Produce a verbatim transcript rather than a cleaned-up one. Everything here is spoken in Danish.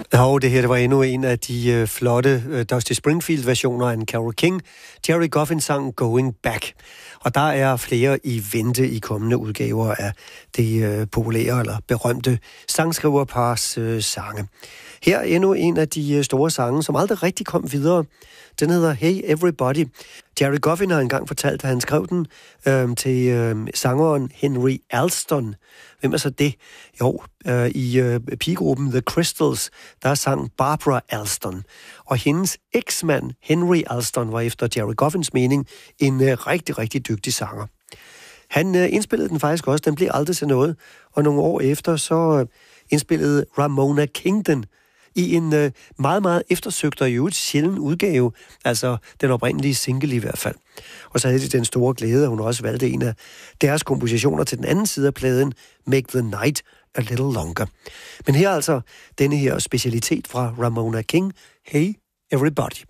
Og det her det var endnu en af de øh, flotte øh, Dusty Springfield-versioner af en Carole King. Jerry Goffin sang Going Back. Og der er flere i vente i kommende udgaver af det øh, populære eller berømte sangskriverpars øh, sange. Her er endnu en af de øh, store sange, som aldrig rigtig kom videre. Den hedder Hey Everybody. Jerry Goffin har engang fortalt, at han skrev den øh, til øh, sangeren Henry Alston. Hvem er så det? Jo, øh, i øh, pigegruppen The Crystals, der sang Barbara Alston. Og hendes eksmand Henry Alston var efter Jerry Goffins mening en øh, rigtig, rigtig dygtig sanger. Han øh, indspillede den faktisk også, den blev aldrig til noget. Og nogle år efter, så øh, indspillede Ramona King den i en øh, meget, meget eftersøgt og i øvrigt sjælden udgave, altså den oprindelige single i hvert fald. Og så havde de den store glæde, at hun også valgte en af deres kompositioner til den anden side af pladen, Make the Night a Little Longer. Men her altså denne her specialitet fra Ramona King, Hey Everybody.